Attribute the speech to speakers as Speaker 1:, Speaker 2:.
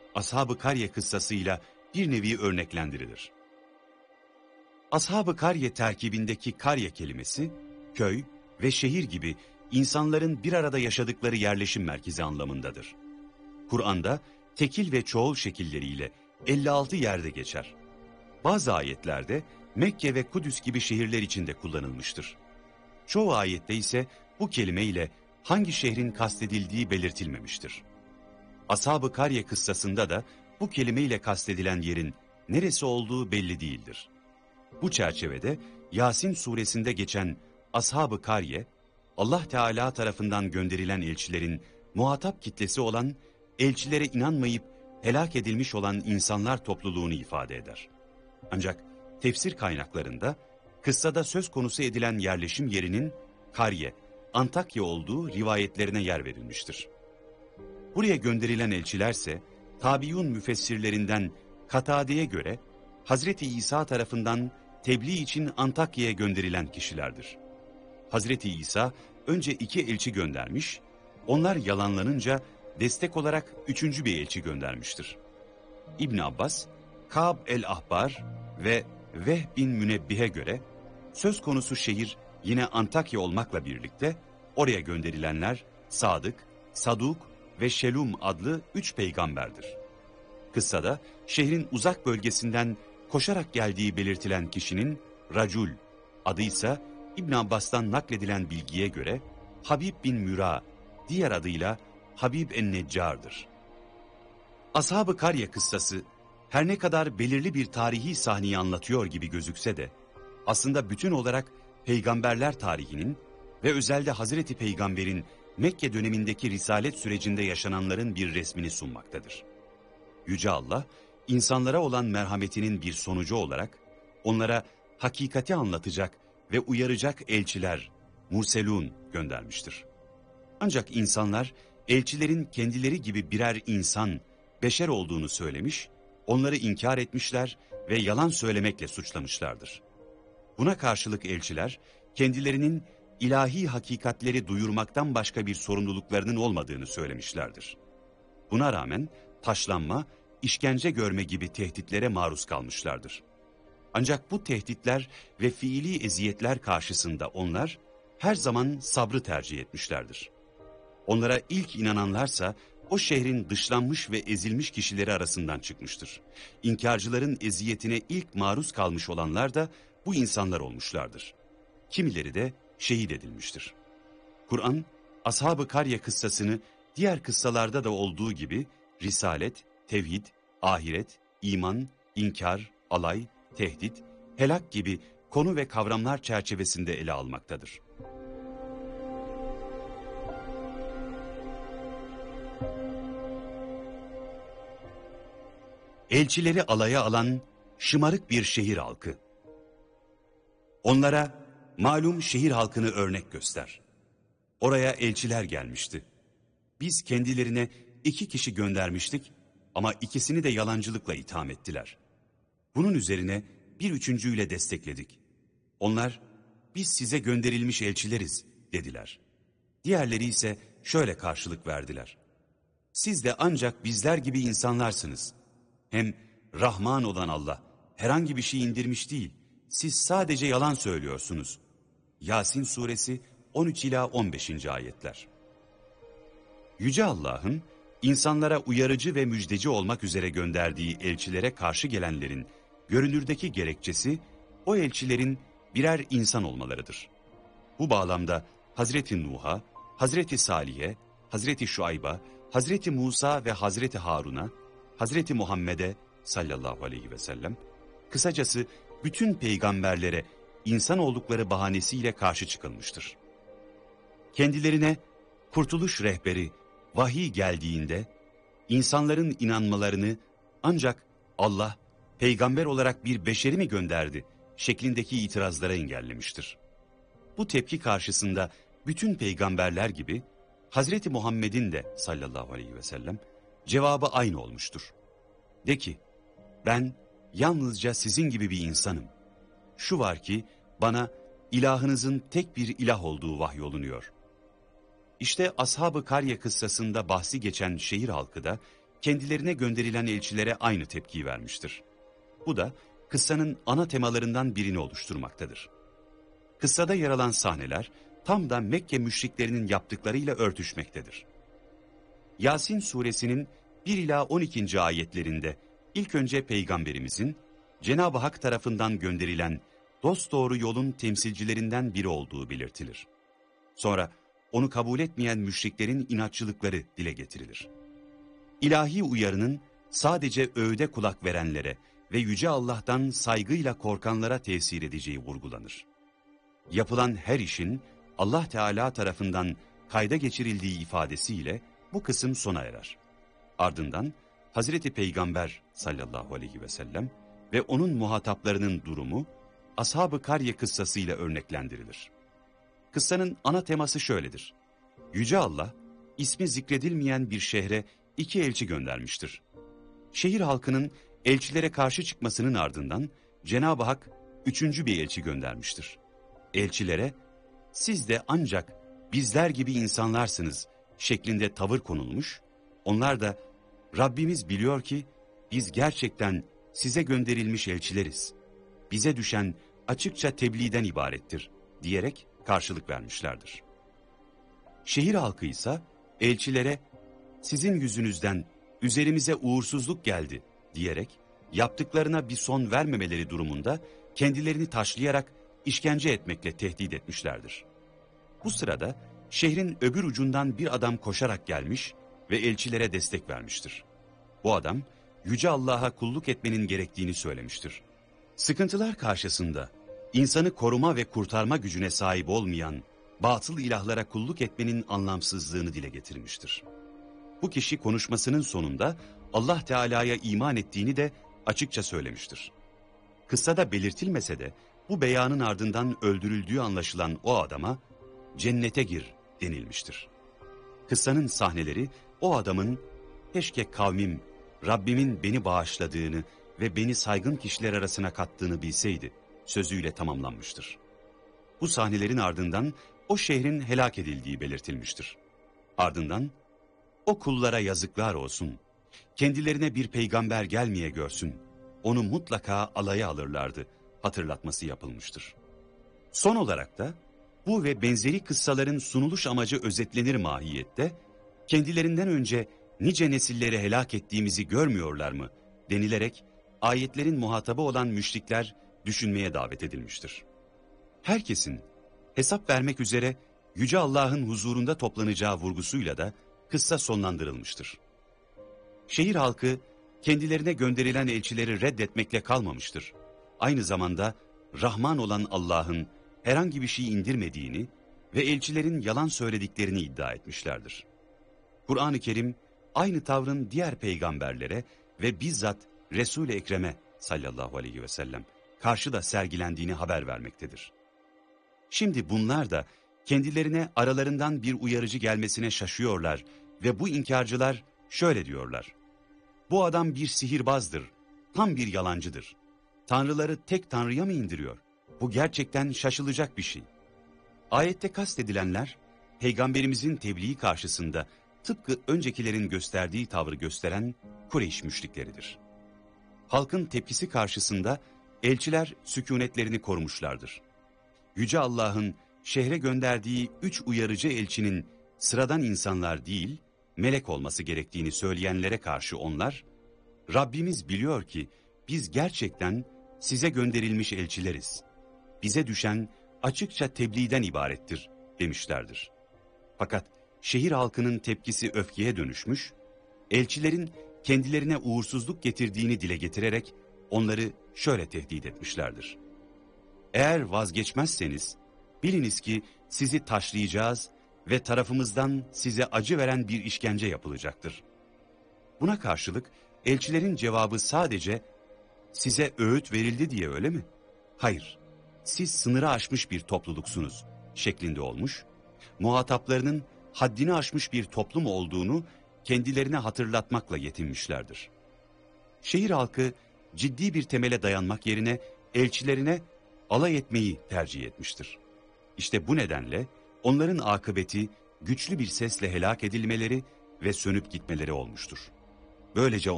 Speaker 1: Ashab-ı Karye kıssasıyla bir nevi örneklendirilir. Ashab-ı Karye terkibindeki karye kelimesi, köy ve şehir gibi insanların bir arada yaşadıkları yerleşim merkezi anlamındadır. Kur'an'da tekil ve çoğul şekilleriyle 56 yerde geçer. Bazı ayetlerde Mekke ve Kudüs gibi şehirler içinde kullanılmıştır. Çoğu ayette ise bu kelime ile hangi şehrin kastedildiği belirtilmemiştir. Ashab-ı Karye kıssasında da bu kelime ile kastedilen yerin neresi olduğu belli değildir. Bu çerçevede Yasin suresinde geçen Ashab-ı Karye, Allah Teala tarafından gönderilen elçilerin muhatap kitlesi olan, elçilere inanmayıp helak edilmiş olan insanlar topluluğunu ifade eder. Ancak tefsir kaynaklarında kıssada söz konusu edilen yerleşim yerinin Karye, Antakya olduğu rivayetlerine yer verilmiştir. Buraya gönderilen elçilerse tabiun müfessirlerinden Katade'ye göre Hazreti İsa tarafından tebliğ için Antakya'ya gönderilen kişilerdir. Hazreti İsa önce 2 elçi göndermiş, onlar yalanlanınca destek olarak 3. bir elçi göndermiştir. İbn Abbas, Kâb el-Ahbar ve Vehb bin Münebbihe göre söz konusu şehir yine Antakya olmakla birlikte oraya gönderilenler Sadık, Saduk ve Şelum adlı 3 peygamberdir. Kıssada şehrin uzak bölgesinden koşarak geldiği belirtilen kişinin Racul, adıysa İbn Abbas'tan nakledilen bilgiye göre Habib bin Müra, diğer adıyla Habib en-Neccar'dır. Ashab-ı Karye kıssası her ne kadar belirli bir tarihi sahneyi anlatıyor gibi gözükse de aslında bütün olarak peygamberler tarihinin ve özelde Hazreti Peygamber'in Mekke dönemindeki risalet sürecinde yaşananların bir resmini sunmaktadır. Yüce Allah, insanlara olan merhametinin bir sonucu olarak onlara hakikati anlatacak ve uyaracak elçiler, Murselun göndermiştir. Ancak insanlar elçilerin kendileri gibi birer insan, beşer olduğunu söylemiş, onları inkar etmişler ve yalan söylemekle suçlamışlardır. Buna karşılık elçiler kendilerinin ilahi hakikatleri duyurmaktan başka bir sorumluluklarının olmadığını söylemişlerdir. Buna rağmen taşlanma, işkence görme gibi tehditlere maruz kalmışlardır. Ancak bu tehditler ve fiili eziyetler karşısında onlar her zaman sabrı tercih etmişlerdir. Onlara ilk inananlarsa o şehrin dışlanmış ve ezilmiş kişileri arasından çıkmıştır. İnkarcıların eziyetine ilk maruz kalmış olanlar da bu insanlar olmuşlardır. Kimileri de şehit edilmiştir. Kur'an, Ashab-ı Karye kıssasını diğer kıssalarda da olduğu gibi risalet, tevhid, ahiret, iman, inkar, alay, tehdit, helak gibi konu ve kavramlar çerçevesinde ele almaktadır. Elçileri alaya alan şımarık bir şehir halkı. Onlara malum şehir halkını örnek göster. Oraya elçiler gelmişti. Biz kendilerine 2 kişi göndermiştik ama ikisini de yalancılıkla itham ettiler. Bunun üzerine bir üçüncüyle destekledik. Onlar, biz size gönderilmiş elçileriz dediler. Diğerleri ise şöyle karşılık verdiler. Siz de ancak bizler gibi insanlarsınız. Hem Rahman olan Allah herhangi bir şey indirmiş değil. Siz sadece yalan söylüyorsunuz. Yasin suresi 13 ila 15. ayetler. Yüce Allah'ın insanlara uyarıcı ve müjdeci olmak üzere gönderdiği elçilere karşı gelenlerin görünürdeki gerekçesi o elçilerin birer insan olmalarıdır. Bu bağlamda Hazreti Nuh'a, Hazreti Salih'e, Hazreti Şuayb'a, Hazreti Musa ve Hazreti Harun'a, Hazreti Muhammed'e sallallahu aleyhi ve sellem, kısacası bütün peygamberlere insan oldukları bahanesiyle karşı çıkılmıştır. Kendilerine kurtuluş rehberi, vahiy geldiğinde insanların inanmalarını ancak Allah peygamber olarak bir beşeri mi gönderdi şeklindeki itirazlara engellemiştir. Bu tepki karşısında bütün peygamberler gibi Hazreti Muhammed'in de sallallahu aleyhi ve sellem cevabı aynı olmuştur. De ki, ben yalnızca sizin gibi bir insanım. Şu var ki bana ilahınızın tek bir ilah olduğu vahyolunuyor. İşte Ashab-ı Karye kıssasında bahsi geçen şehir halkı da kendilerine gönderilen elçilere aynı tepkiyi vermiştir. Bu da kıssanın ana temalarından birini oluşturmaktadır. Kıssada yer alan sahneler tam da Mekke müşriklerinin yaptıklarıyla örtüşmektedir. Yasin suresinin 1 ila 12. ayetlerinde ilk önce Peygamberimizin Cenab-ı Hak tarafından gönderilen dosdoğru yolun temsilcilerinden biri olduğu belirtilir. Sonra onu kabul etmeyen müşriklerin inatçılıkları dile getirilir. İlahi uyarının sadece öğüde kulak verenlere ve Yüce Allah'tan saygıyla korkanlara tesir edeceği vurgulanır. Yapılan her işin Allah Teala tarafından kayda geçirildiği ifadesiyle bu kısım sona erer. Ardından Hazreti Peygamber sallallahu aleyhi ve sellem ve onun muhataplarının durumu Ashab-ı Karye kıssasıyla örneklendirilir. Kıssanın ana teması şöyledir. Yüce Allah, ismi zikredilmeyen bir şehre 2 elçi göndermiştir. Şehir halkının elçilere karşı çıkmasının ardından Cenab-ı Hak 3. bir elçi göndermiştir. Elçilere, siz de ancak bizler gibi insanlarsınız şeklinde tavır konulmuş, onlar da Rabbimiz biliyor ki biz gerçekten size gönderilmiş elçileriz. Bize düşen açıkça tebliğden ibarettir diyerek karşılık vermişlerdir. Şehir halkı ise elçilere sizin yüzünüzden üzerimize uğursuzluk geldi diyerek yaptıklarına bir son vermemeleri durumunda kendilerini taşlayarak işkence etmekle tehdit etmişlerdir. Bu sırada şehrin öbür ucundan bir adam koşarak gelmiş ve elçilere destek vermiştir. Bu adam Yüce Allah'a kulluk etmenin gerektiğini söylemiştir. Sıkıntılar karşısında insanı koruma ve kurtarma gücüne sahip olmayan batıl ilahlara kulluk etmenin anlamsızlığını dile getirmiştir. Bu kişi konuşmasının sonunda Allah Teala'ya iman ettiğini de açıkça söylemiştir. Kıssada belirtilmese de bu beyanın ardından öldürüldüğü anlaşılan o adama cennete gir denilmiştir. Kıssanın sahneleri o adamın keşke kavmim Rabbimin beni bağışladığını ve beni saygın kişiler arasına kattığını bilseydi sözüyle tamamlanmıştır. Bu sahnelerin ardından o şehrin helak edildiği belirtilmiştir. Ardından o kullara yazıklar olsun, kendilerine bir peygamber gelmeye görsün, onu mutlaka alaya alırlardı hatırlatması yapılmıştır. Son olarak da bu ve benzeri kıssaların sunuluş amacı özetlenir mahiyette, kendilerinden önce nice nesilleri helak ettiğimizi görmüyorlar mı denilerek ayetlerin muhatabı olan müşrikler düşünmeye davet edilmiştir. Herkesin hesap vermek üzere Yüce Allah'ın huzurunda toplanacağı vurgusuyla da kıssa sonlandırılmıştır. Şehir halkı kendilerine gönderilen elçileri reddetmekle kalmamıştır. Aynı zamanda Rahman olan Allah'ın herhangi bir şey indirmediğini ve elçilerin yalan söylediklerini iddia etmişlerdir. Kur'an-ı Kerim aynı tavrın diğer peygamberlere ve bizzat Resul-i Ekrem'e sallallahu aleyhi ve sellem karşı da sergilendiğini haber vermektedir. Şimdi bunlar da kendilerine aralarından bir uyarıcı gelmesine şaşıyorlar ve bu inkarcılar şöyle diyorlar. Bu adam bir sihirbazdır, tam bir yalancıdır. Tanrıları tek tanrıya mı indiriyor? Bu gerçekten şaşılacak bir şey. Ayette kastedilenler, Peygamberimizin tebliği karşısında tıpkı öncekilerin gösterdiği tavrı gösteren Kureyş müşrikleridir. Halkın tepkisi karşısında elçiler sükunetlerini korumuşlardır. Yüce Allah'ın şehre gönderdiği 3 uyarıcı elçinin sıradan insanlar değil, melek olması gerektiğini söyleyenlere karşı onlar, Rabbimiz biliyor ki biz gerçekten size gönderilmiş elçileriz. Bize düşen açıkça tebliğden ibarettir demişlerdir. Fakat şehir halkının tepkisi öfkeye dönüşmüş, elçilerin kendilerine uğursuzluk getirdiğini dile getirerek onları şöyle tehdit etmişlerdir. Eğer vazgeçmezseniz biliniz ki sizi taşlayacağız ve tarafımızdan size acı veren bir işkence yapılacaktır. Buna karşılık elçilerin cevabı sadece size öğüt verildi diye öyle mi? Hayır, siz sınırı aşmış bir topluluksunuz şeklinde olmuş, muhataplarının haddini aşmış bir toplum olduğunu kendilerine hatırlatmakla yetinmişlerdir. Şehir halkı ciddi bir temele dayanmak yerine elçilerine alay etmeyi tercih etmiştir. İşte bu nedenle onların akıbeti güçlü bir sesle helak edilmeleri ve sönüp gitmeleri olmuştur. Böylece